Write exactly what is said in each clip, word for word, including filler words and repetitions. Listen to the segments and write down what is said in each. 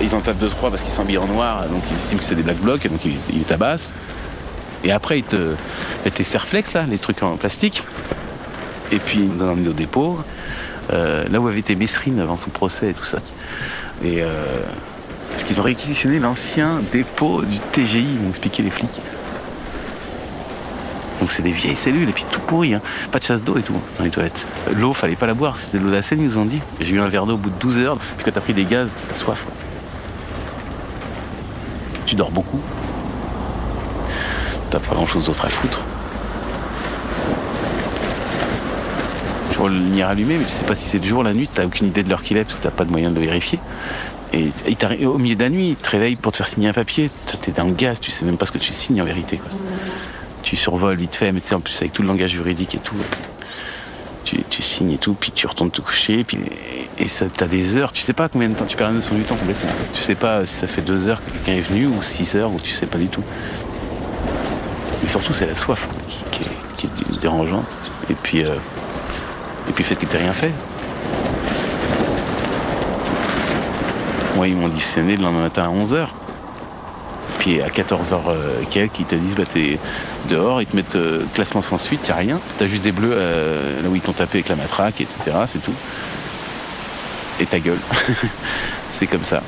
Ils en tapent deux trois parce qu'ils s'habillent en noir, donc ils estiment que c'est des black blocs, et donc ils, ils les tabassent. Et après, ils te mettent tes serflex, là, les trucs en plastique. Et puis, ils nous ont emmenés au dépôt, euh, là où avait été Messrine avant son procès et tout ça. Et euh, parce qu'ils ont réquisitionné l'ancien dépôt du T G I, ils m'ont expliqué les flics. Donc c'est des vieilles cellules, et puis tout pourri, hein. Pas de chasse d'eau et tout, dans les toilettes. L'eau, fallait pas la boire, c'était de l'eau de la Seine, ils nous ont dit. J'ai eu un verre d'eau au bout de douze heures, puis quand t'as pris des gaz, t'as soif. Tu dors beaucoup. T'as pas grand chose d'autre à foutre. Tu vois le lumière allumée, mais tu sais pas si c'est de jour ou la nuit, t'as aucune idée de l'heure qu'il est parce que t'as pas de moyen de le vérifier. Et, et au milieu de la nuit, ils te réveillent pour te faire signer un papier. T'es dans le gaz, tu sais même pas ce que tu signes en vérité, quoi. Tu survoles vite fait, mais tu sais, en plus avec tout le langage juridique et tout, tu, tu signes et tout, puis tu retournes te coucher, puis, et, et ça, t'as des heures, tu sais pas combien de temps, tu perds la notion du temps complètement. Tu sais pas si ça fait deux heures que quelqu'un est venu, ou six heures, ou tu sais pas du tout. Mais surtout, c'est la soif qui, qui, est, qui est dérangeante. Et puis, euh, et puis le fait que tu n'aies rien fait. Moi, ils m'ont auditionné le lendemain matin à onze heures. Puis à quatorze heures euh, quelques, ils te disent bah, t'es dehors, ils te mettent euh, classement sans suite, il n'y a rien. Tu as juste des bleus euh, là où ils t'ont tapé avec la matraque, et cetera. C'est tout. Et ta gueule. C'est comme ça.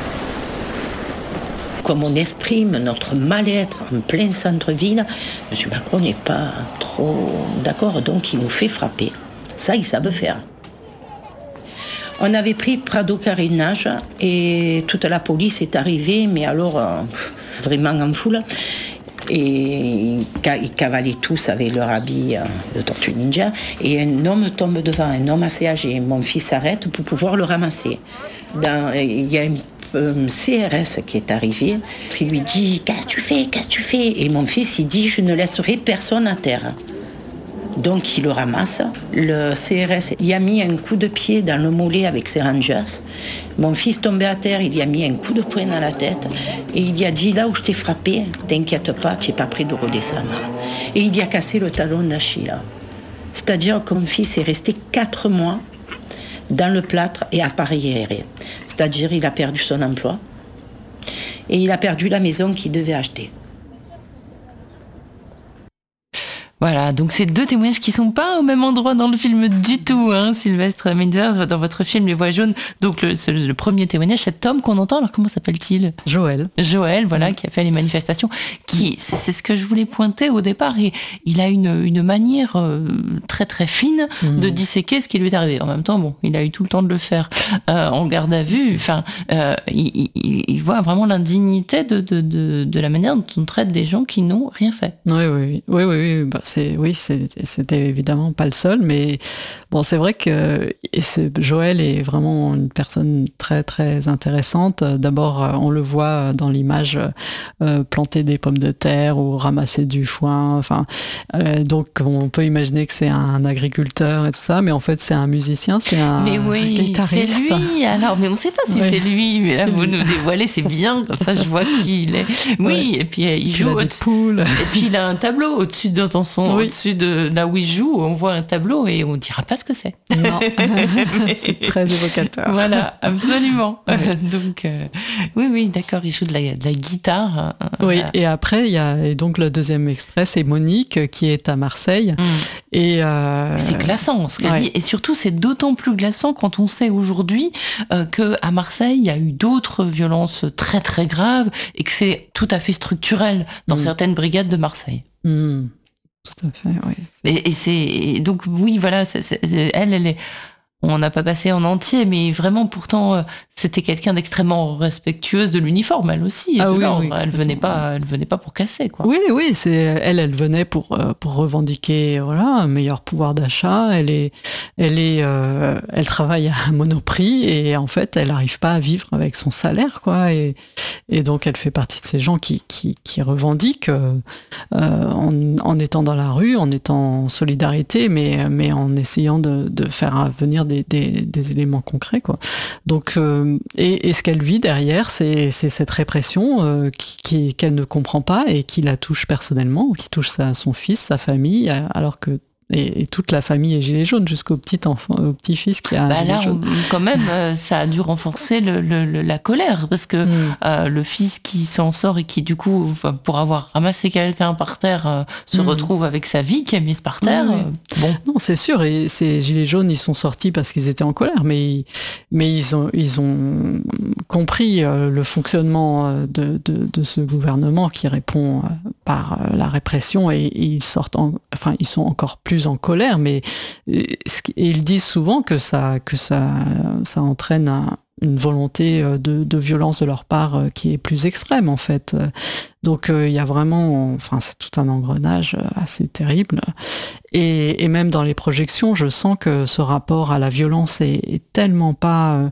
Comme on exprime notre mal-être en plein centre-ville, M. Macron n'est pas trop d'accord, donc il nous fait frapper. Ça, ils savent faire. On avait pris Prado Carénage et toute la police est arrivée, mais alors euh, vraiment en foule. Et ils cavalaient tous avec leur habit de Tortue Ninja. Et un homme tombe devant, un homme assez âgé. Mon fils s'arrête pour pouvoir le ramasser. Dans, il y a un un C R S qui est arrivé, il lui dit « Qu'est-ce que tu fais? Qu'est-ce que tu fais ?» Et mon fils, il dit « Je ne laisserai personne à terre. » Donc il le ramasse. Le C R S, il a mis un coup de pied dans le mollet avec ses rangers. Mon fils tombé à terre, il y a mis un coup de poing dans la tête. Et il lui a dit « Là où je t'ai frappé, t'inquiète pas, tu n'es pas prêt de redescendre. » Et il y a cassé le talon d'Achille. C'est-à-dire que mon fils est resté quatre mois dans le plâtre et appareillé. C'est-à-dire il a perdu son emploi et il a perdu la maison qu'il devait acheter. Voilà, donc c'est deux témoignages qui sont pas au même endroit dans le film du tout, hein, Sylvestre Menzer, dans votre film Les Voix jaunes. Donc le, le premier témoignage, cet homme qu'on entend, alors comment s'appelle-t-il ? Joël. Joël, voilà, qui a fait les manifestations, qui, c'est, c'est ce que je voulais pointer au départ, et il a une, une manière euh, très très fine mmh. de disséquer ce qui lui est arrivé. En même temps, bon, il a eu tout le temps de le faire euh, en garde à vue, enfin, euh, il, il, il voit vraiment l'indignité de, de, de, de la manière dont on traite des gens qui n'ont rien fait. Oui, oui, oui, oui, oui, bah, c'est, oui, c'est, c'était évidemment pas le seul, mais bon, c'est vrai que c'est, Joël est vraiment une personne très très intéressante. D'abord, on le voit dans l'image euh, planter des pommes de terre ou ramasser du foin. Enfin, euh, donc on peut imaginer que c'est un agriculteur et tout ça, mais en fait c'est un musicien, c'est un mais oui, guitariste. C'est lui. Alors, mais on ne sait pas si oui. c'est lui. Mais là, c'est vous lui. Nous dévoilez, c'est bien. Comme ça, je vois qui il est. Oui, ouais. Et puis il joue. Il a des poules. Et puis il a un tableau au-dessus de dans son, oui. au-dessus de là où il joue. On voit un tableau et on ne dira pas ce que c'est. Non, c'est très évocateur. Voilà, absolument. Ouais. Donc, euh, oui, oui, d'accord, il joue de la, de la guitare. Oui, voilà. Et après, il y a et donc le deuxième extrait, c'est Monique qui est à Marseille. Mm. Et euh... c'est glaçant, ce qu'elle ouais. dit. Et surtout, c'est d'autant plus glaçant quand on sait aujourd'hui euh, qu'à Marseille, il y a eu d'autres violences très, très graves et que c'est tout à fait structurel dans mm. certaines brigades de Marseille. Mm. Tout à fait, oui. Et, et c'est et donc oui, voilà, c'est, c'est, elle, elle est. On n'a pas passé en entier, mais vraiment, pourtant, euh, c'était quelqu'un d'extrêmement respectueuse de l'uniforme, elle aussi. Ah oui, oui, elle venait pas, elle venait pas pour casser, quoi. Oui, oui, c'est elle, elle venait pour euh, pour revendiquer, voilà, un meilleur pouvoir d'achat. Elle est, elle est, euh, elle travaille à Monoprix et en fait, elle n'arrive pas à vivre avec son salaire, quoi. Et et donc, elle fait partie de ces gens qui qui qui revendiquent euh, en en étant dans la rue, en étant en solidarité, mais mais en essayant de de faire venir des Des, des éléments concrets, quoi. Donc, euh, et, et ce qu'elle vit derrière, c'est, c'est cette répression euh, qui, qui, qu'elle ne comprend pas et qui la touche personnellement, qui touche sa, son fils, sa famille, alors que Et, et toute la famille est gilet jaune, jusqu'au petit enfant, au petit-fils qui a un bah gilet là, jaune. On, quand même, euh, ça a dû renforcer le, le, le, la colère, parce que mm. euh, le fils qui s'en sort et qui, du coup, pour avoir ramassé quelqu'un par terre, euh, se mm. retrouve avec sa vie qui est mise par terre. Oui, oui. Euh, bon. Non, c'est sûr. Et ces gilets jaunes, ils sont sortis parce qu'ils étaient en colère, mais, mais ils, ont, ils ont compris euh, le fonctionnement de, de, de ce gouvernement qui répond euh, par euh, la répression, et, et ils sortent, en, enfin, ils sont encore plus en colère, mais et ils disent souvent que ça, que ça, ça entraîne un, une volonté de, de violence de leur part qui est plus extrême en fait. Donc il y a vraiment, enfin c'est tout un engrenage assez terrible. Et, et même dans les projections, je sens que ce rapport à la violence est, est tellement pas,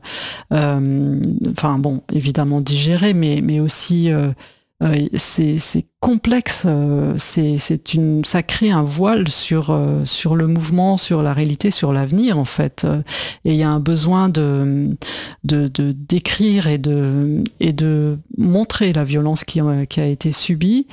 euh, enfin bon, évidemment digéré, mais mais aussi euh, Euh, c'est, c'est complexe, euh, c'est, c'est une, ça crée un voile sur, euh, sur le mouvement, sur la réalité, sur l'avenir en fait. Et il y a un besoin de, de, de d'écrire et de, et de montrer la violence qui, qui a été subie,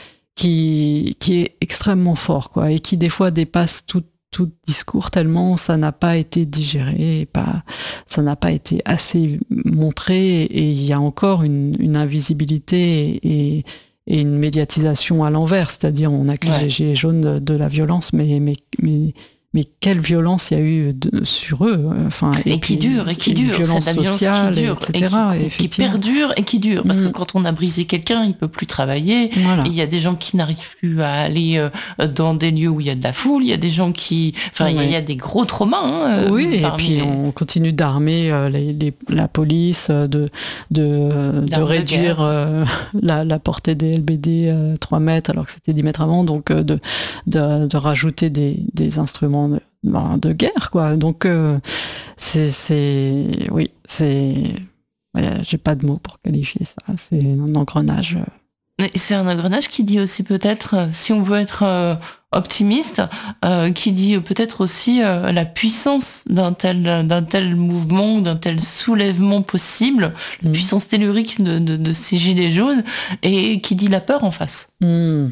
qui, qui est extrêmement fort, quoi, et qui des fois dépasse tout tout discours tellement ça n'a pas été digéré, et pas, ça n'a pas été assez montré, et il y a encore une, une invisibilité et, et une médiatisation à l'envers, c'est-à-dire on accuse ouais. les gilets jaunes de, de la violence, mais, mais, mais mais quelle violence il y a eu de, sur eux, enfin, et, et qui dure, et qui dure, violence c'est la violence sociale, qui dure, et cetera. Et qui, qui perdure et qui dure, parce mmh. que quand on a brisé quelqu'un, il peut plus travailler. Voilà. Il y a des gens qui n'arrivent plus à aller euh, dans des lieux où il y a de la foule. Il y a des gens qui, enfin, ouais. il, y a, il y a des gros traumas. Hein, oui, et puis les... on continue d'armer euh, les, les, la police, de de, de réduire de euh, la, la portée des L B D à trois mètres alors que c'était dix mètres avant, donc euh, de, de de rajouter des des instruments de, de guerre, quoi. Donc euh, c'est, c'est oui, c'est ouais, j'ai pas de mots pour qualifier ça. C'est un engrenage. Mais c'est un engrenage qui dit aussi peut-être, si on veut être euh, optimiste, euh, qui dit peut-être aussi euh, la puissance d'un tel d'un tel mouvement, d'un tel soulèvement possible, mmh. la puissance tellurique de, de, de ces gilets jaunes, et qui dit la peur en face. Mmh.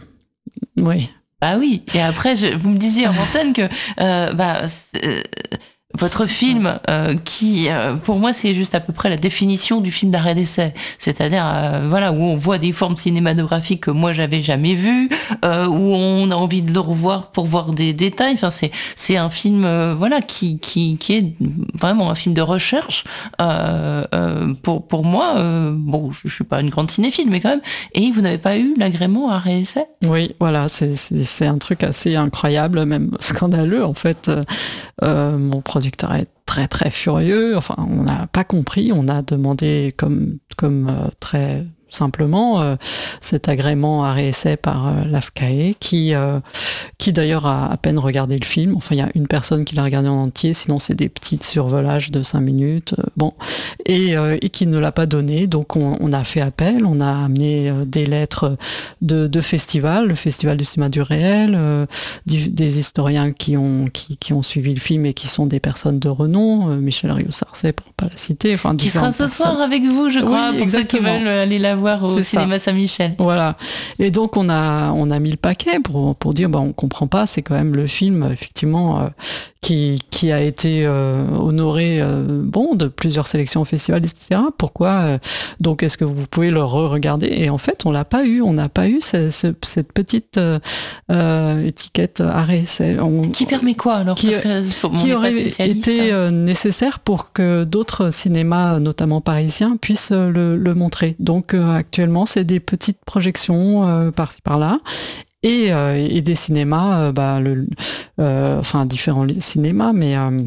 Oui. Bah oui, et après, je, vous me disiez en antenne que euh, bah, euh, votre film, euh, qui, euh, pour moi, c'est juste à peu près la définition du film d'arrêt d'essai. C'est-à-dire, euh, voilà, où on voit des formes cinématographiques que moi, j'avais jamais vues, euh, où on a envie de le revoir pour voir des détails. Enfin, c'est, c'est un film, euh, voilà, qui, qui, qui est vraiment un film de recherche. Euh, euh, pour, pour moi, euh, bon, je, je suis pas une grande cinéphile, mais quand même. Et vous n'avez pas eu l'agrément arrêt d'essai ? Oui, voilà, c'est, c'est, c'est un truc assez incroyable, même scandaleux, en fait. Euh, mon producteur est très très furieux, enfin on n'a pas compris, on a demandé comme, comme euh, très simplement euh, cet agrément arrêt essai par euh, l'A F C A E, qui, euh, qui d'ailleurs a à peine regardé le film. Enfin, il y a une personne qui l'a regardé en entier, sinon c'est des petites survolages de cinq minutes. Euh, bon, et, euh, et qui ne l'a pas donné. Donc on, on a fait appel, on a amené euh, des lettres de, de festivals, le Festival du cinéma du réel, euh, des, des historiens qui ont, qui, qui ont suivi le film et qui sont des personnes de renom, euh, Michel Rieux-Sarcey pour pas la citer. Enfin, qui sera ce personnes. soir avec vous, je crois, oui, pour exactement. ceux qui veulent aller la voir au c'est cinéma ça. Saint-Michel. Voilà. Et donc on a on a mis le paquet pour pour dire bah on comprend pas, c'est quand même le film effectivement euh, qui qui a été euh, honoré euh, bon de plusieurs sélections au festival, et cetera. Pourquoi euh, donc est-ce que vous pouvez le re-regarder? Et en fait on l'a pas eu, on n'a pas eu ce, ce, cette petite euh, euh, étiquette arrêt. C'est, on, qui permet quoi alors? Qui, Parce que pour, qui aurait été euh, nécessaire pour que d'autres cinémas, notamment parisiens, puissent le, le montrer. Donc euh, actuellement, c'est des petites projections euh, par-ci par-là. Et, euh, et des cinémas, euh, bah, le, euh, enfin différents cinémas, mais euh,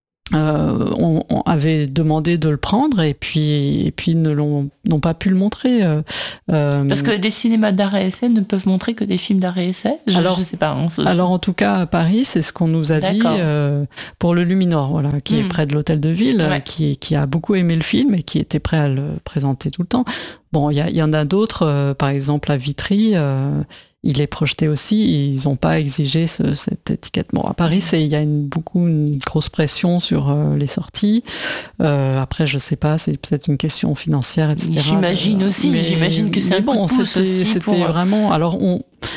euh, on, on avait demandé de le prendre et puis et puis ne l'ont n'ont pas pu le montrer. Euh, Parce que les cinémas d'arrêt essai ne peuvent montrer que des films d'arrêt essai. Je, alors, je sais pas. On se... Alors en tout cas à Paris, c'est ce qu'on nous a D'accord. dit euh, pour le Luminor, voilà, qui mmh. est près de l'Hôtel de Ville, ouais. qui qui a beaucoup aimé le film et qui était prêt à le présenter tout le temps. Bon, il y, y en a d'autres, euh, par exemple à Vitry. Euh, il est projeté aussi, ils n'ont pas exigé ce, cette étiquette. Bon, à Paris, c'est, il y a une, beaucoup une grosse pression sur euh, les sorties. Euh, après, je sais pas, c'est peut-être une question financière, et cetera. J'imagine aussi, mais, j'imagine que c'est un bon, coup de pouce c'était, aussi c'était pour... vraiment. Alors, on,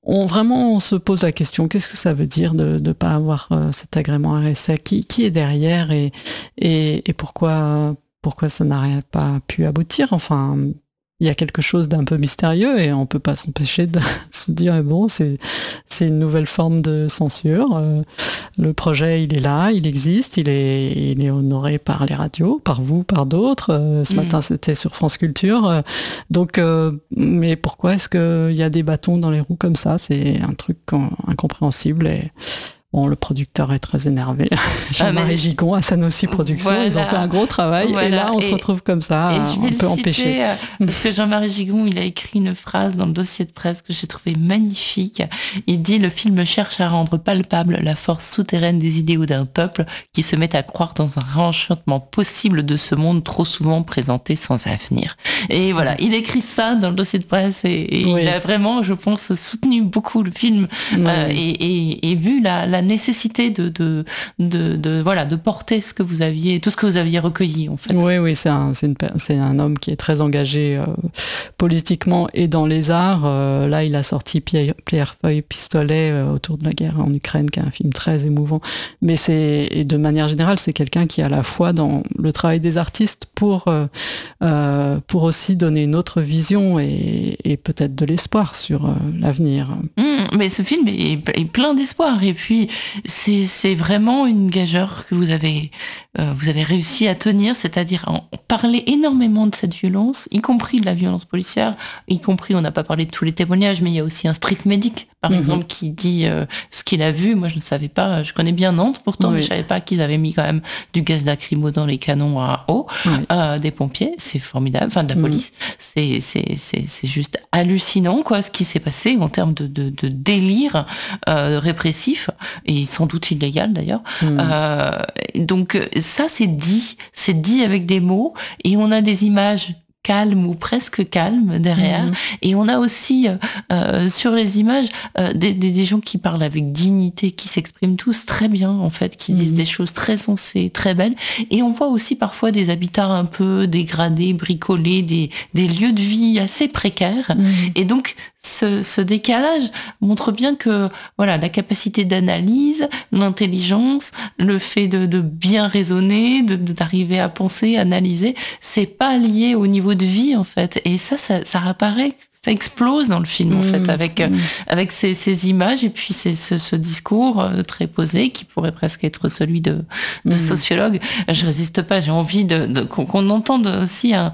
on vraiment on se pose la question, qu'est-ce que ça veut dire de ne pas avoir euh, cet agrément R S A, qui, qui est derrière et, et, et pourquoi, pourquoi ça n'a pas pu aboutir. Enfin, il y a quelque chose d'un peu mystérieux et on ne peut pas s'empêcher de se dire bon, c'est, c'est une nouvelle forme de censure. Euh, le projet, il est là, il existe, il est, il est honoré par les radios, par vous, par d'autres. Euh, ce mmh. matin, c'était sur France Culture. Euh, donc, euh, mais pourquoi est-ce qu'il y a des bâtons dans les roues comme ça ? C'est un truc incompréhensible et... Bon, le producteur est très énervé. Jean-Marie ah, mais... Gigon, à Sanofi Productions, voilà. Ils ont fait un gros travail. Voilà. Et là, on et, se retrouve comme ça, et je vais un peu empêché. Euh, parce que Jean-Marie Gigon, il a écrit une phrase dans le dossier de presse que j'ai trouvé magnifique. Il dit « Le film cherche à rendre palpable la force souterraine des idéaux d'un peuple qui se met à croire dans un réenchantement possible de ce monde trop souvent présenté sans avenir. » Et voilà, il écrit ça dans le dossier de presse et, et oui. il a vraiment, je pense, soutenu beaucoup le film oui. euh, et, et, et vu la, la nécessité de, de, de, de, voilà, de porter ce que vous aviez, tout ce que vous aviez recueilli, en fait. Oui, oui, c'est un, c'est une, c'est un homme qui est très engagé euh, politiquement et dans les arts. Euh, là, il a sorti Pierre, Pierre Feuille Pistolet euh, autour de la guerre en Ukraine, qui est un film très émouvant. Mais c'est, et de manière générale, c'est quelqu'un qui est à la fois dans le travail des artistes pour, euh, euh, pour aussi donner une autre vision et, et peut-être de l'espoir sur euh, l'avenir. Mmh, mais ce film est, est plein d'espoir. Et puis, C'est, c'est vraiment une gageure que vous avez, euh, vous avez réussi à tenir, c'est-à-dire en parler énormément de cette violence, y compris de la violence policière, y compris, on n'a pas parlé de tous les témoignages, mais il y a aussi un strict médic, par mmh. exemple, qui dit euh, ce qu'il a vu. Moi, je ne savais pas, je connais bien Nantes pourtant, oui. mais je ne savais pas qu'ils avaient mis quand même du gaz lacrymo dans les canons à eau, oui. euh, des pompiers, c'est formidable, enfin de la police, mmh. c'est, c'est, c'est, c'est juste hallucinant, quoi, ce qui s'est passé en termes de, de, de délire euh, répressif, et sans doute illégal d'ailleurs. Mmh. Euh, donc ça, c'est dit, c'est dit avec des mots, et on a des images calme ou presque calme derrière. Mmh. Et on a aussi euh, sur les images euh, des, des, des gens qui parlent avec dignité, qui s'expriment tous très bien en fait, qui mmh. disent des choses très sensées, très belles. Et on voit aussi parfois des habitats un peu dégradés, bricolés, des, des lieux de vie assez précaires. Mmh. Et donc ce, ce décalage montre bien que voilà, la capacité d'analyse, l'intelligence, le fait de, de bien raisonner, de, d'arriver à penser, analyser, c'est pas lié au niveau de vie en fait. Et ça, ça, ça apparaît, ça explose dans le film mmh, en fait, avec mmh. avec ces, ces images et puis c'est ce, ce discours euh, très posé qui pourrait presque être celui de, de mmh. sociologue. Je résiste pas, j'ai envie de, de qu'on, qu'on entende aussi un,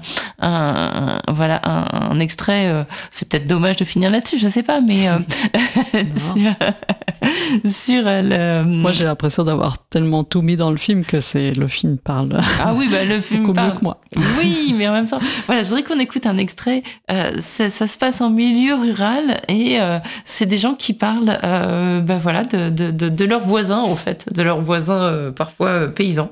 un, un voilà un, un extrait. Euh, c'est peut-être dommage de finir là-dessus, je sais pas, mais euh, sur, sur le. Moi, j'ai l'impression d'avoir tellement tout mis dans le film que c'est le film parle. Ah oui, bah le film beaucoup parle. mieux que moi. Oui, mais en même temps, voilà, je voudrais qu'on écoute un extrait. Euh, ça, ça se passe en milieu rural et euh, c'est des gens qui parlent, euh, ben voilà, de, de, de, de leurs voisins en fait, de leurs voisins euh, parfois euh, paysans.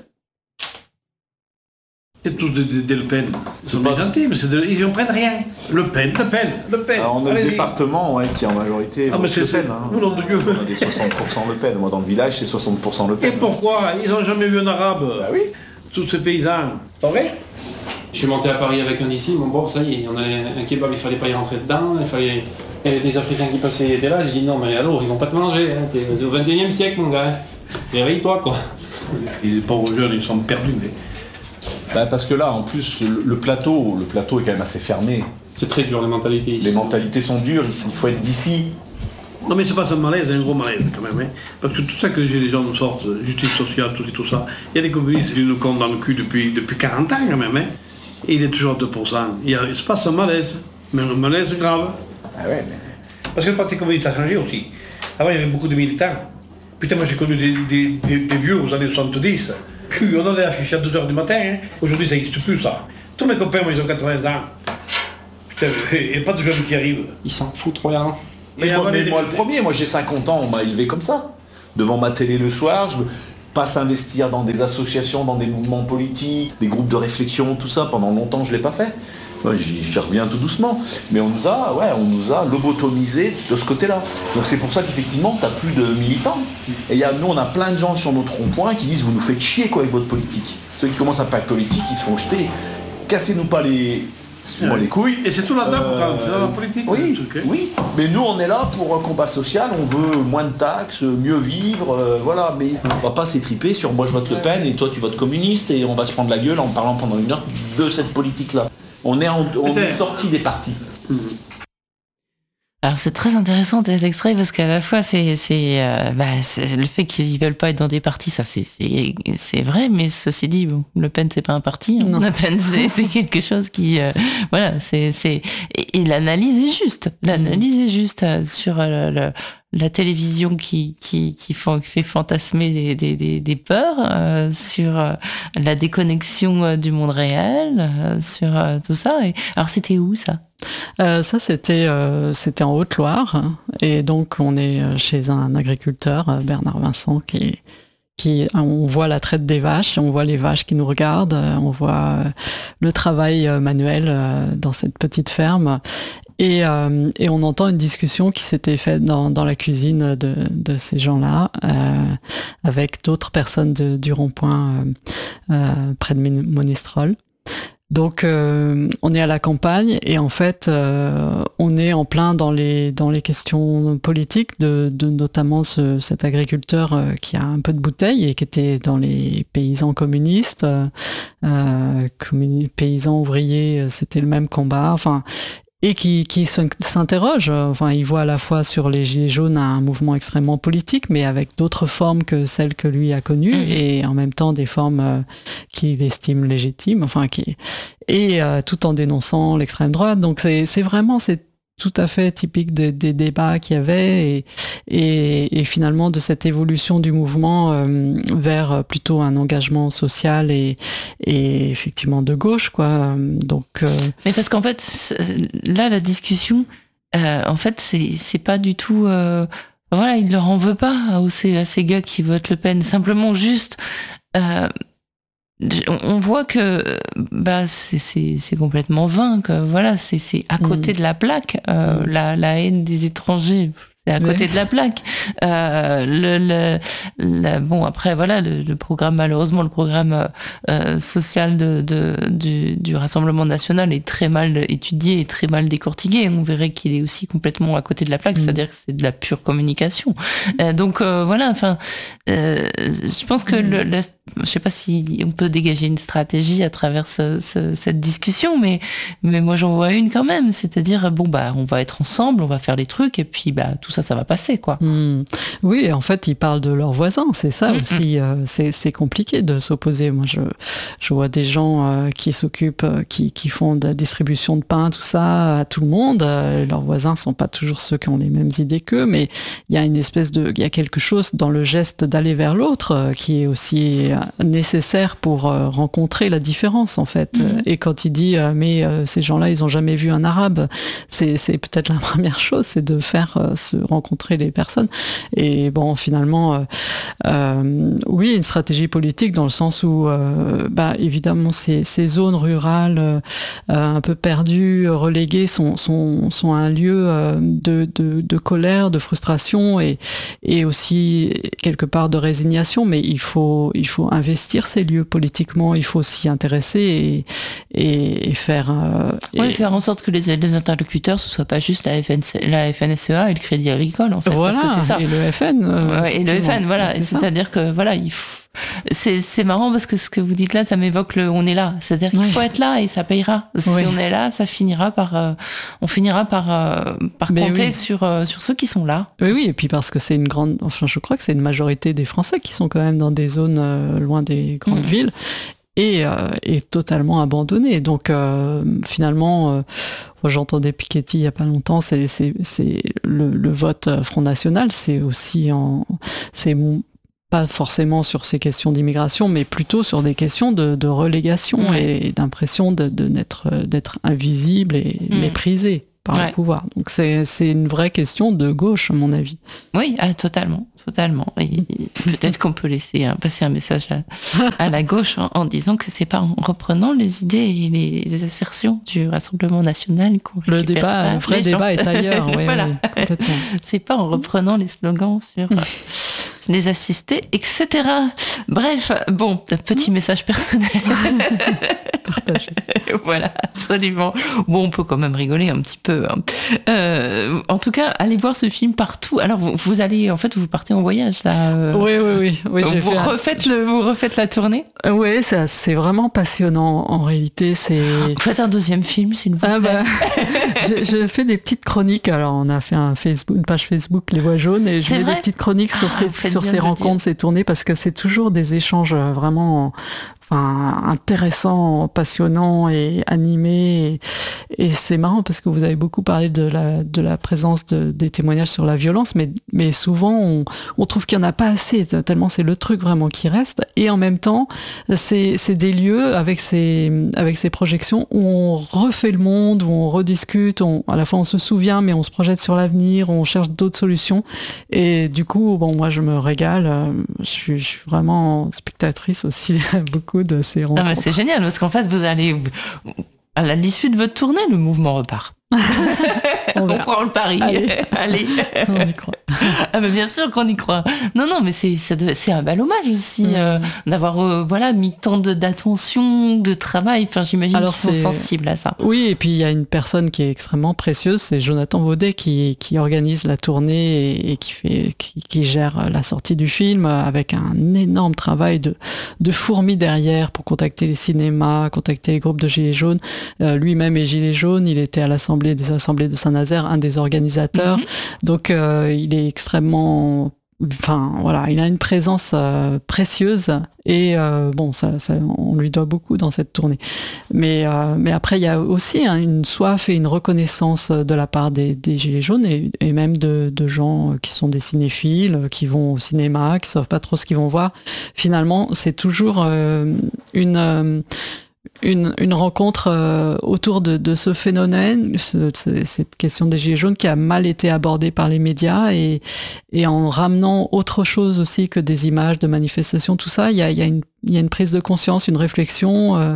C'est tous des, des, des Le Pen. Ils sont pas gentils, mais c'est de, ils ne prennent rien. Le Pen, Le Pen, Le Pen. Alors on a Allez-y. le département ouais, qui est en majorité ah, mais c'est, Le Pen. Hein. Oh, nom de Dieu. On a des soixante pour cent Le Pen. Moi dans le village c'est soixante pour cent Le Pen. Et pourquoi ? Ils n'ont jamais vu un arabe. Bah oui. Tous ces paysans. Pas vrai ? Je suis monté à Paris avec un ici, bon, bon ça y est, on a un kebab, il fallait pas y rentrer dedans, il fallait... Il y avait des Africains qui passaient, ils étaient là, j'ai dit non mais alors, ils vont pas te manger, hein, t'es au vingt et unième siècle mon gars, réveille-toi quoi. Et les pauvres jeunes, ils sont perdus. Mais... Bah, parce que là, en plus, le, le plateau, le plateau est quand même assez fermé. C'est très dur les mentalités ici. Les mentalités sont dures ici, il faut être d'ici. Non mais c'est pas un malaise, c'est un gros malaise quand même. Hein. Parce que tout ça que les gens nous sortent, justice sociale, tout, tout ça, il y a des communistes qui nous comptent dans le cul depuis, depuis quarante ans quand même. Hein. Et il est toujours à deux pour cent. Il, y a, il se passe un malaise, mais un malaise grave. Ah ouais, mais... Parce que le Parti communiste a changé aussi. Avant il y avait beaucoup de militants. Putain moi j'ai connu des, des, des, des vieux aux années soixante-dix. Puis on en a affiché à deux heures du matin. Hein. Aujourd'hui ça n'existe plus ça. Tous mes copains moi ils ont quatre-vingts ans. Putain, il n'y a pas de jeunes qui arrivent. Ils s'en foutent royalement. Mais, mais, moi, mais moi le premier, moi j'ai cinquante ans, on m'a élevé comme ça. Devant ma télé le soir, je pas s'investir dans des associations, dans des mouvements politiques, des groupes de réflexion, tout ça, pendant longtemps je l'ai pas fait. Moi, j'y, j'y reviens tout doucement. Mais on nous a, ouais, on nous a lobotomisés de ce côté-là. Donc c'est pour ça qu'effectivement, t'as plus de militants. Et y a, nous, on a plein de gens sur notre rond-point qui disent vous nous faites chier quoi avec votre politique. Ceux qui commencent à faire politique, ils se font jeter. Cassez-nous pas les, excuse-moi les couilles. Et c'est tout là-dedans, Euh, pourtant, c'est dans la politique. Oui, le truc, hein. oui. Mais nous, on est là pour un combat social. On veut moins de taxes, mieux vivre, euh, voilà. Mais on va pas s'étriper sur moi je vote Le Pen et toi tu votes communiste et on va se prendre la gueule en parlant pendant une heure de cette politique-là. On est en, on est sorti des partis. Alors c'est très intéressant tes extraits parce qu'à la fois c'est c'est, euh, bah, c'est le fait qu'ils veulent pas être dans des partis, ça c'est c'est c'est vrai, mais ceci dit bon, Le Pen c'est pas un parti, hein. Le Pen c'est c'est quelque chose qui euh, voilà c'est c'est et, et l'analyse est juste, l'analyse est juste euh, sur euh, le, la télévision qui qui qui, font, qui fait fantasmer des des des, des peurs, euh, sur euh, la déconnexion euh, du monde réel, euh, sur euh, tout ça. Et alors c'était où ça? Euh, ça, c'était euh, c'était en Haute-Loire. Et donc, on est chez un agriculteur, Bernard Vincent, qui, qui on voit la traite des vaches, on voit les vaches qui nous regardent, on voit le travail manuel dans cette petite ferme. Et, euh, et on entend une discussion qui s'était faite dans, dans la cuisine de, de ces gens-là, euh, avec d'autres personnes de, du rond-point euh, euh, près de Monistrol. Donc euh, on est à la campagne et en fait euh, on est en plein dans les dans les questions politiques de, de notamment ce, cet agriculteur euh, qui a un peu de bouteille et qui était dans les paysans communistes, euh, communi- paysans ouvriers, c'était le même combat. Enfin. Et qui, qui s'interroge, enfin, il voit à la fois sur les Gilets jaunes un mouvement extrêmement politique, mais avec d'autres formes que celles que lui a connues, mmh. et en même temps des formes euh, qu'il estime légitimes, enfin, qui, et euh, tout en dénonçant l'extrême droite. Donc c'est, c'est vraiment, c'est tout à fait typique des, des débats qu'il y avait, et, et, et finalement de cette évolution du mouvement euh, vers plutôt un engagement social et, et effectivement de gauche, quoi. Donc, euh... mais parce qu'en fait, là, la discussion, euh, en fait, c'est, c'est pas du tout... Euh, voilà, il leur en veut pas à ces, à ces gars qui votent Le Pen. Simplement juste... Euh, on voit que bah c'est c'est c'est complètement vain, que voilà, c'est c'est à côté mmh. de la plaque, euh, mmh. la la haine des étrangers, c'est à côté oui. de la plaque. Euh, le, le, la, bon après voilà le, le programme, malheureusement le programme euh, social de, de du, du Rassemblement national est très mal étudié et très mal décortiqué. On verrait qu'il est aussi complètement à côté de la plaque, mmh. c'est-à-dire que c'est de la pure communication. Euh, donc euh, voilà, enfin, euh, je pense que mmh. le, le je sais pas si on peut dégager une stratégie à travers ce, ce, cette discussion, mais mais moi j'en vois une quand même, c'est-à-dire bon bah on va être ensemble, on va faire les trucs et puis bah tout ça ça va passer quoi. Mmh. Oui, en fait ils parlent de leurs voisins, c'est ça mmh. aussi, euh, c'est c'est compliqué de s'opposer. Moi je je vois des gens euh, qui s'occupent, euh, qui qui font de la distribution de pain, tout ça à tout le monde. Euh, leurs voisins sont pas toujours ceux qui ont les mêmes idées qu'eux, mais il y a une espèce de, il y a quelque chose dans le geste d'aller vers l'autre euh, qui est aussi nécessaire pour euh, rencontrer la différence en fait. Mmh. Et quand il dit euh, mais euh, ces gens-là ils ont jamais vu un arabe, c'est c'est peut-être la première chose, c'est de faire euh, se rencontrer les personnes. Et bon finalement euh, euh, oui, une stratégie politique dans le sens où euh, bah évidemment ces ces zones rurales euh, un peu perdues, reléguées sont sont sont un lieu euh, de de de colère, de frustration et et aussi quelque part de résignation, mais il faut il faut investir ces lieux politiquement, il faut s'y intéresser et, et, et faire... Euh, oui, et... faire en sorte que les, les interlocuteurs, ce ne soit pas juste la, F N C, la F N S E A et le Crédit Agricole, en fait. Voilà, parce que c'est ça. Et le F N. Euh, ouais, et le F N, voilà. C'est C'est-à-dire que, voilà, il faut... C'est, c'est marrant parce que ce que vous dites là, ça m'évoque le on est là. C'est-à-dire qu'il oui. faut être là et ça payera. Si oui. on est là, ça finira par, euh, on finira par, euh, par compter oui. sur, euh, sur ceux qui sont là. Oui, oui, et puis parce que c'est une grande, enfin, je crois que c'est une majorité des Français qui sont quand même dans des zones euh, loin des grandes mmh. villes et, euh, et totalement abandonnés. Donc euh, finalement, euh, moi, j'entendais Piketty il y a pas longtemps, c'est, c'est, c'est le, le vote Front National, c'est aussi en, c'est pas forcément sur ces questions d'immigration, mais plutôt sur des questions de, de relégation mmh. et d'impression de, de n'être, d'être invisible et mmh. méprisé par ouais. le pouvoir. Donc c'est, c'est une vraie question de gauche, à mon avis. Oui, ah, totalement, totalement. Et peut-être qu'on peut laisser hein, passer un message à, à la gauche en, en disant que c'est pas en reprenant les idées et les assertions du Rassemblement national qu'on récupère. Le débat, le vrai débat est ailleurs. Oui, voilà. Oui, complètement. C'est pas en reprenant les slogans sur... les assister, et cetera. Bref, bon, un petit message personnel. Partagé. Voilà, absolument. Bon, on peut quand même rigoler un petit peu. Hein. Euh, en tout cas, allez voir ce film partout. Alors, vous, vous allez, en fait, vous partez en voyage, là. Euh, oui, oui, oui. oui j'ai vous, fait refaites un... le, vous refaites la tournée. Oui, c'est vraiment passionnant, en réalité. C'est... Vous faites un deuxième film, s'il vous plaît. Ah bah, je, je fais des petites chroniques. Alors, on a fait un Facebook, une page Facebook, Les Voix Jaunes, et je C'est mets vrai des petites chroniques sur ah, ces, sur ces rencontres, ces tournées, parce que c'est toujours des échanges vraiment... Enfin, intéressant, passionnant et animé. Et, et c'est marrant parce que vous avez beaucoup parlé de la, de la présence de, des témoignages sur la violence, mais, mais souvent on, on trouve qu'il n'y en a pas assez, tellement c'est le truc vraiment qui reste. Et en même temps, c'est, c'est des lieux avec ces, avec ces projections où on refait le monde, où on rediscute, on, à la fois on se souvient, mais on se projette sur l'avenir, on cherche d'autres solutions. Et du coup, bon, moi je me régale, je suis, je suis vraiment spectatrice aussi, beaucoup de ces rencontres. Ah bah c'est génial parce qu'en fait vous allez à l'issue de votre tournée le mouvement repart. on, on prend le pari. Allez, Allez. On y croit. Ah bah bien sûr qu'on y croit. Non non mais c'est c'est un bel hommage aussi mmh. euh, d'avoir euh, voilà mis tant de, d'attention, de travail. Enfin j'imagine qu'ils sont sensibles à ça. Oui et puis il y a une personne qui est extrêmement précieuse, c'est Jonathan Vaudet qui qui organise la tournée et, et qui fait qui, qui gère la sortie du film avec un énorme travail de de fourmi derrière pour contacter les cinémas, contacter les groupes de Gilets jaunes. Euh, lui-même est Gilet jaune, il était à l'assemblée des assemblées de Saint-Nazaire, un des organisateurs. Mmh. Donc euh, il est extrêmement, enfin voilà, il a une présence euh, précieuse et euh, bon, ça, ça, on lui doit beaucoup dans cette tournée. Mais euh, mais après il y a aussi hein, une soif et une reconnaissance de la part des, des Gilets jaunes et, et même de, de gens qui sont des cinéphiles, qui vont au cinéma, qui savent pas trop ce qu'ils vont voir. Finalement, c'est toujours euh, une euh, Une, une rencontre euh, autour de, de ce phénomène, ce, cette question des Gilets jaunes qui a mal été abordée par les médias et, et en ramenant autre chose aussi que des images de manifestations, tout ça, il y a, y a, une, y a une prise de conscience, une réflexion euh,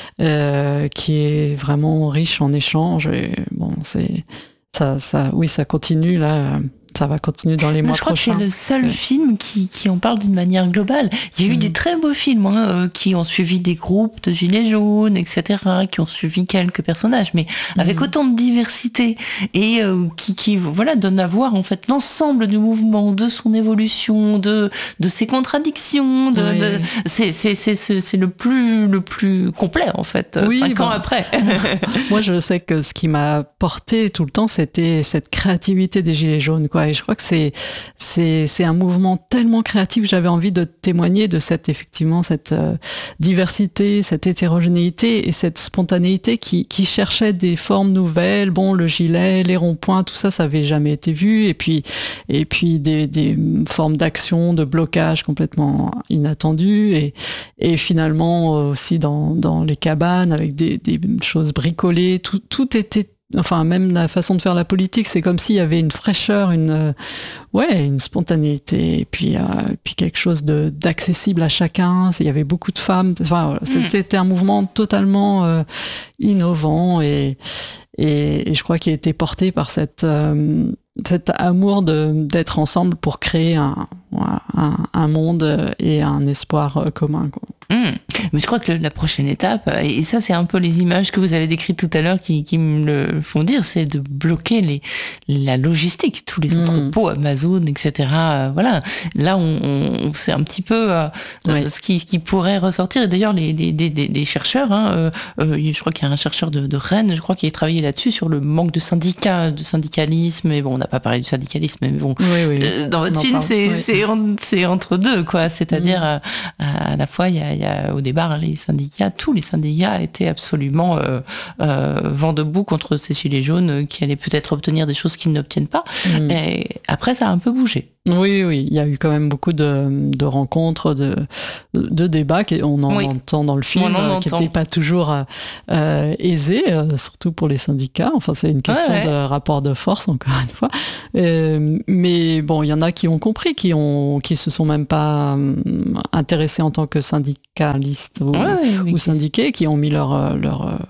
euh, qui est vraiment riche en échanges. Et bon, c'est ça, ça, oui, ça continue là. Ça va continuer dans les mois prochains. Je crois que c'est le seul c'est... film qui, qui en parle d'une manière globale. Il y a mmh. eu des très beaux films hein, euh, qui ont suivi des groupes de Gilets jaunes, et cetera, qui ont suivi quelques personnages, mais mmh. avec autant de diversité et euh, qui, qui voilà, donne à voir en fait l'ensemble du mouvement, de son évolution, de, de ses contradictions. De, oui. de, c'est, c'est, c'est, c'est le plus, le plus complet en fait, oui, cinq bon. ans après. Moi, je sais que ce qui m'a porté tout le temps, c'était cette créativité des Gilets jaunes, quoi. Et je crois que c'est c'est c'est un mouvement tellement créatif. J'avais envie de témoigner de cette effectivement cette euh, diversité, cette hétérogénéité et cette spontanéité qui qui cherchait des formes nouvelles. Bon, le gilet, les ronds-points, tout ça, ça avait jamais été vu. Et puis et puis des des formes d'action, de blocage complètement inattendues. Et et finalement aussi dans dans les cabanes avec des des choses bricolées. Tout tout était Enfin, même la façon de faire la politique, c'est comme s'il y avait une fraîcheur, une euh, ouais, une spontanéité, et puis euh, puis quelque chose de d'accessible à chacun. Il y avait beaucoup de femmes. Enfin, mmh. c'était un mouvement totalement euh, innovant et, et et je crois qu'il a été porté par cette euh, cet amour de d'être ensemble pour créer un un, un monde et un espoir commun, quoi. Mmh. Mais je crois que la prochaine étape, et ça c'est un peu les images que vous avez décrites tout à l'heure qui, qui me le font dire, c'est de bloquer les, la logistique, tous les entrepôts, mmh. Amazon, et cetera. Voilà, là on, on c'est un petit peu euh, oui. ce, qui, ce qui pourrait ressortir. Et d'ailleurs les, les, les, les chercheurs, hein, euh, euh, je crois qu'il y a un chercheur de, de Rennes, je crois qu'il a travaillé là-dessus sur le manque de syndicats, de syndicalisme. Et bon, on n'a pas parlé du syndicalisme, mais bon, oui, oui. Euh, dans votre film, c'est, oui. c'est, en, c'est entre deux, quoi. C'est-à-dire mmh. à, à la fois il y a Il y a, au départ, les syndicats, tous les syndicats étaient absolument euh, euh, vent debout contre ces gilets jaunes qui allaient peut-être obtenir des choses qu'ils n'obtiennent pas. Mmh. Et après, ça a un peu bougé. Oui, oui, il y a eu quand même beaucoup de, de rencontres, de, de, de débats, on en oui. entend dans le film, euh, qui n'étaient pas toujours euh, aisés, euh, surtout pour les syndicats. Enfin, c'est une question ouais, ouais. de rapport de force, encore une fois. Euh, mais bon, il y en a qui ont compris, qui ont, qui se sont même pas euh, intéressés en tant que syndicalistes ou, ouais, oui, ou syndiqués, qui ont mis leur, leur,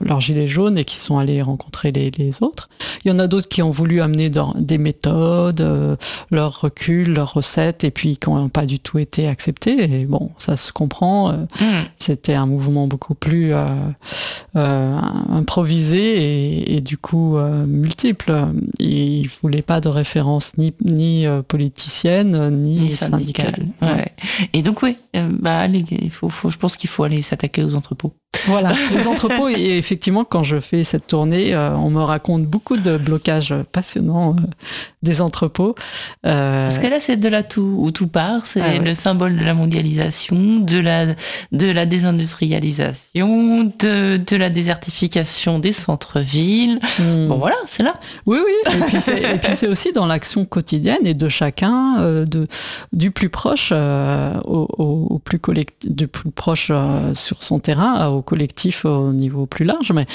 leurs gilets jaunes et qui sont allés rencontrer les, les autres. Il y en a d'autres qui ont voulu amener dans, des méthodes, euh, leurs reculs, leurs recettes, et puis qui n'ont pas du tout été acceptés. Et bon, ça se comprend. Euh, mmh. C'était un mouvement beaucoup plus euh, euh, improvisé et, et du coup euh, multiple. Ils ne voulaient pas de référence ni, ni euh, politicienne, ni, ni syndicale. syndicale. Ouais. Ouais. Et donc oui, euh, bah, allez, il faut, faut, je pense qu'il faut aller s'attaquer aux entrepôts. Voilà, les entrepôts, et effectivement, quand je fais cette tournée, euh, on me raconte beaucoup de blocages passionnants euh, des entrepôts. Euh... Parce que là, c'est de là tout, où tout part, c'est ah, ouais. le symbole de la mondialisation, de la, de la désindustrialisation, de, de la désertification des centres-villes. Mmh. Bon, voilà, c'est là. Oui, oui, et puis c'est, et puis c'est aussi dans l'action quotidienne et de chacun, euh, de, du plus proche euh, au, au, au plus collect... du plus proche euh, sur son terrain, au collectif au niveau plus large, mais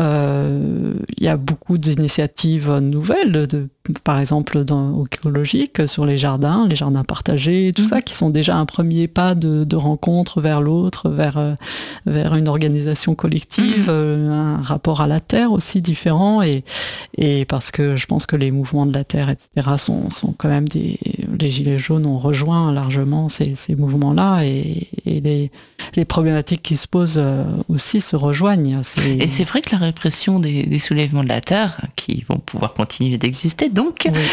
euh, il y a beaucoup d'initiatives nouvelles, de, par exemple dans, au écologique, sur les jardins, les jardins partagés, tout mmh. ça, qui sont déjà un premier pas de, de rencontre vers l'autre, vers, vers une organisation collective, mmh. euh, un rapport à la terre aussi différent, et, et parce que je pense que les mouvements de la terre, et cetera, sont, sont quand même des... Les Gilets jaunes ont rejoint largement ces, ces mouvements-là, et, et les, les problématiques qui se posent aussi se rejoignent. C'est... Et c'est vrai que la répression des, des soulèvements de la terre, qui vont pouvoir continuer d'exister, donc, oui.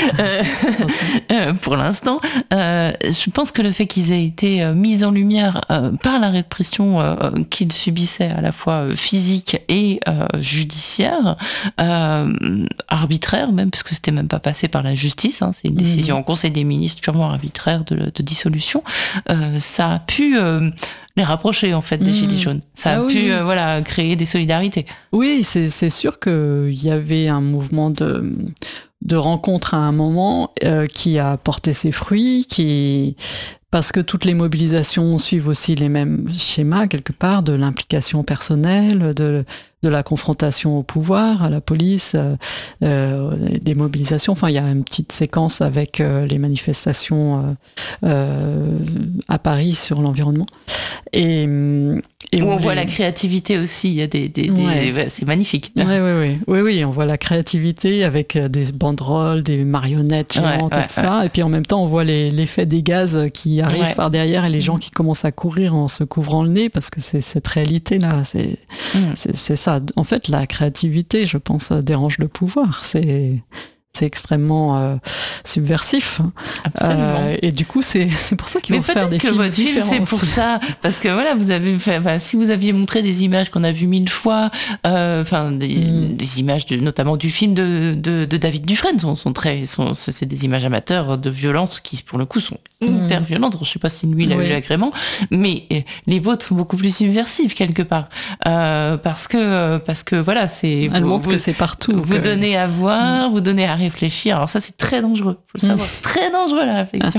euh, pour l'instant, euh, je pense que le fait qu'ils aient été mis en lumière euh, par la répression euh, qu'ils subissaient, à la fois physique et euh, judiciaire, euh, arbitraire même, parce que c'était même pas passé par la justice, hein, c'est une décision mmh. en Conseil des ministres purement arbitraire de, de dissolution, euh, ça a pu... Euh, les rapprocher en fait des mmh. Gilets jaunes. Ça a ah, pu oui. euh, voilà, créer des solidarités. Oui, c'est, c'est sûr qu'il y avait un mouvement de, de rencontre à un moment euh, qui a porté ses fruits, qui... parce que toutes les mobilisations suivent aussi les mêmes schémas quelque part, de l'implication personnelle, de, de la confrontation au pouvoir, à la police, euh, des mobilisations. Enfin, il y a une petite séquence avec euh, les manifestations euh, euh, à Paris sur l'environnement. Et, et où on, on voit les... la créativité aussi. Il y a des, des, des... Ouais. Ouais, c'est magnifique. Oui, oui, oui, oui, oui, on voit la créativité avec des banderoles, des marionnettes géantes, ouais, ouais, et tout ça. Ouais. Et puis en même temps, on voit les, l'effet des gaz qui arrivent ouais. par derrière et les gens qui commencent à courir en se couvrant le nez, parce que c'est cette réalité-là. C'est, mmh. c'est, c'est ça. En fait, la créativité, je pense, dérange le pouvoir. C'est... C'est extrêmement euh, subversif. Absolument. Euh, et du coup, c'est, c'est pour ça qu'ils vont faire des films différents. Mais peut-être que votre film, c'est pour ça. Parce que voilà, vous avez fait, bah, si vous aviez montré des images qu'on a vues mille fois, enfin, euh, des, mm. des images de, notamment du film de, de, de David Dufresne, sont, sont très, sont, c'est des images amateurs de violence qui, pour le coup, sont hyper mm. violentes. Je ne sais pas si lui, il a oui. eu l'agrément, mais les vôtres sont beaucoup plus subversives, quelque part. Euh, parce que, parce que voilà, c'est... Elle montre que c'est partout. Vous que... donnez à voir, mm. vous donnez à réfléchir. Alors ça, c'est très dangereux. Faut le savoir. C'est très dangereux, la réflexion.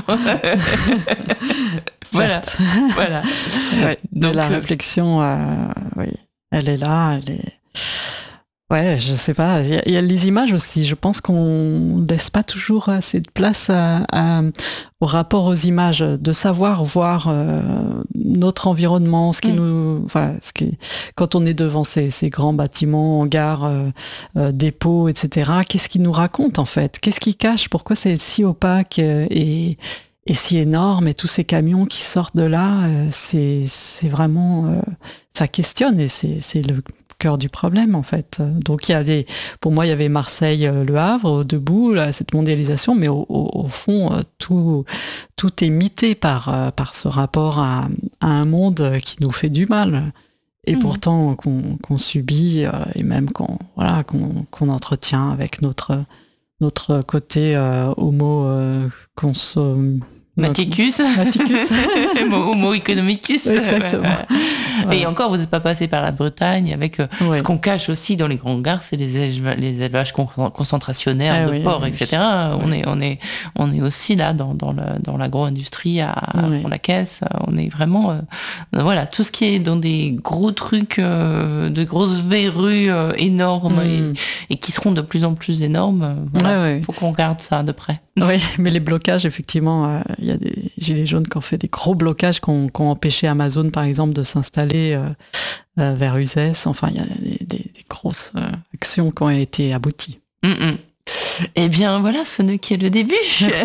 voilà. voilà. Ouais, donc la euh... réflexion, euh, oui, elle est là. Elle est. Ouais, je sais pas. Il y, y a les images aussi. Je pense qu'on laisse pas toujours assez de place à, à, au rapport aux images, de savoir voir euh, notre environnement, ce qui mmh. nous, enfin, ce qui, quand on est devant ces, ces grands bâtiments, hangars, euh, euh, dépôts, et cetera. Qu'est-ce qui nous raconte en fait ? Qu'est-ce qui cache ? Pourquoi c'est si opaque et et si énorme, et tous ces camions qui sortent de là, euh, c'est c'est vraiment, euh, ça questionne, et c'est c'est le cœur du problème en fait. Donc il y a les, pour moi il y avait Marseille, Le Havre, debout, là, cette mondialisation, mais au, au, au fond tout tout est mité par par ce rapport à, à un monde qui nous fait du mal, et mmh. pourtant qu'on, qu'on subit, et même qu'on voilà qu'on, qu'on entretient avec notre notre côté euh, homo euh, consomme. Maticus. Maticus. Homo economicus. Exactement. Voilà. Et encore, vous n'êtes pas passé par la Bretagne avec euh, ouais. ce qu'on cache aussi dans les grands gares, c'est les élevages, les élevages con- concentrationnaires ah, de oui, porcs, oui, et cetera. Oui. On est, on est, on est aussi là dans, dans, le, dans l'agro-industrie à, oui. à la caisse. On est vraiment, euh, voilà, tout ce qui est dans des gros trucs, euh, de grosses verrues euh, énormes mm. et, et qui seront de plus en plus énormes. Voilà. Il ouais, ouais. faut qu'on regarde ça de près. Oui, mais les blocages, effectivement, il euh, y a des gilets jaunes qui ont fait des gros blocages, qui ont, qui ont empêché Amazon, par exemple, de s'installer euh, euh, vers Uzès. Enfin, il y a des, des, des grosses euh, actions qui ont été abouties. Mm-mm. Eh bien voilà, ce n'est que le début.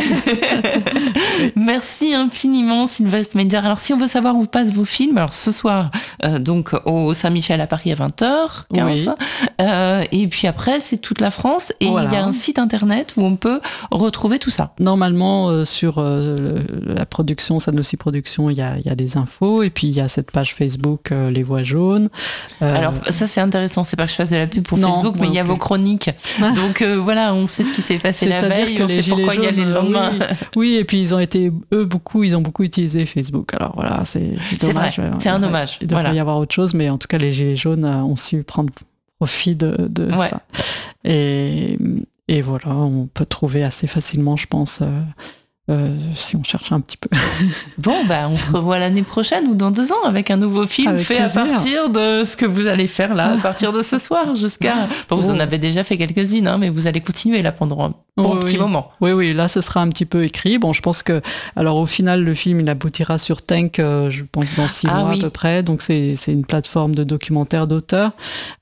Merci infiniment Sylvestre Menzer. Alors si on veut savoir où passent vos films, alors ce soir euh, donc au Saint-Michel à Paris à vingt heures quinze, oui. euh, et puis après c'est toute la France et voilà. Il y a un site internet où on peut retrouver tout ça. Normalement euh, sur euh, le, la production, Sanoussi Productions, il y a, il y a des infos et puis il y a cette page Facebook euh, Les Voix Jaunes. Euh... Alors ça c'est intéressant, c'est pas que je fasse de la pub pour non, Facebook, mais il y a plus. Vos chroniques. Donc euh, voilà, on sait ce qui s'est passé la veille, que on les sait pourquoi jaunes, y aller le lendemain. Oui, oui, et puis ils ont été, eux, beaucoup, ils ont beaucoup utilisé Facebook. Alors voilà, c'est, c'est dommage. C'est vrai, c'est un hommage. Il devrait voilà. y avoir autre chose, mais en tout cas, les Gilets jaunes ont su prendre profit de, de ouais. ça. Et, et voilà, on peut trouver assez facilement, je pense, euh, euh, si on cherche un petit peu. Bon, bah, on se revoit l'année prochaine ou dans deux ans avec un nouveau film avec fait plaisir. À partir de ce que vous allez faire là, à partir de ce soir jusqu'à... Bon, vous oh. en avez déjà fait quelques-unes, hein, mais vous allez continuer là pendant un bon oui, petit oui. moment. Oui, oui, là, ce sera un petit peu écrit. Bon, je pense que... Alors, au final, le film, il aboutira sur Tank, euh, je pense, dans six ah, mois oui. à peu près. Donc, c'est, c'est une plateforme de documentaire d'auteur.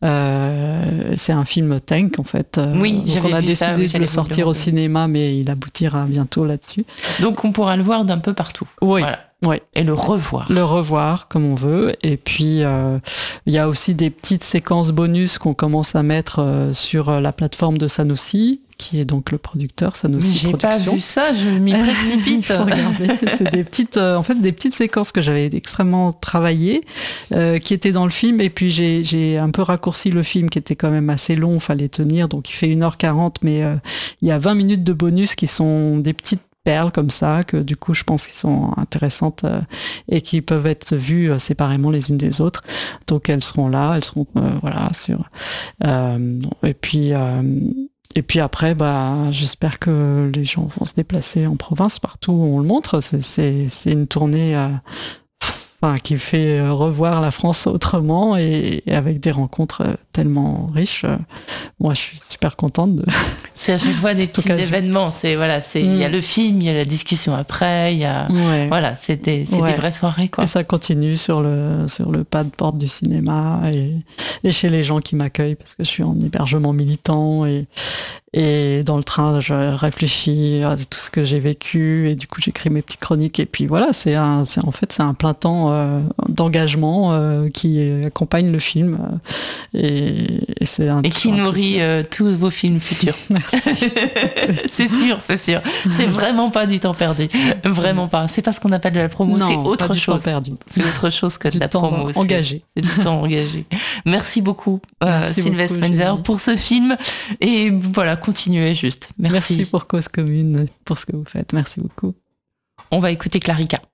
Euh, c'est un film Tank, en fait. Oui, donc, on a décidé ça, oui, de le sortir le au cinéma, mais il aboutira bientôt là-dessus. Donc, on pourra le voir d'un peu partout. Oui. Voilà. Ouais. Et le revoir. Le revoir comme on veut. Et puis, il euh, y a aussi des petites séquences bonus qu'on commence à mettre euh, sur la plateforme de Sanoussi, qui est donc le producteur Sanoussi Productions. J'ai pas vu ça, je m'y précipite. Faut regarder. C'est des petites, euh, en fait, des petites séquences que j'avais extrêmement travaillées, euh, qui étaient dans le film. Et puis, j'ai, j'ai un peu raccourci le film, qui était quand même assez long, fallait tenir. Donc, il fait une heure quarante, mais il euh, y a vingt minutes de bonus qui sont des petites perles comme ça, que du coup je pense qu'ils sont intéressantes euh, et qui peuvent être vues euh, séparément les unes des autres. Donc elles seront là, elles seront euh, voilà sur. Euh, et puis euh, et puis après, bah j'espère que les gens vont se déplacer en province partout où on le montre. C'est c'est, c'est une tournée. Euh, Enfin, qui fait revoir la France autrement et, et avec des rencontres tellement riches. Moi, je suis super contente de. C'est à chaque fois des petits occasion. événements. C'est voilà, c'est il mm. y a le film, il y a la discussion après, il y a ouais. voilà, c'est des c'est ouais. des vraies soirées quoi. Et ça continue sur le sur le pas de porte du cinéma et et chez les gens qui m'accueillent parce que je suis en hébergement militant et et dans le train, je réfléchis à tout ce que j'ai vécu et du coup, j'écris mes petites chroniques. Et puis voilà, c'est un, c'est en fait, c'est un plein temps euh, d'engagement euh, qui accompagne le film euh, et, et c'est un et qui nourrit euh, tous vos films futurs. Merci. C'est sûr, c'est sûr. C'est vraiment pas du temps perdu, Merci. Vraiment pas. C'est pas ce qu'on appelle de la promo, non, c'est autre pas du chose. Temps perdu. C'est autre chose que du de la temps promo. Engagé. C'est, c'est du temps engagé. Merci beaucoup, euh, Merci Sylvestre beaucoup, Menzer, pour ce film et voilà. Continuez juste. Merci. Merci pour Cause Commune, pour ce que vous faites. Merci beaucoup. On va écouter Clarica.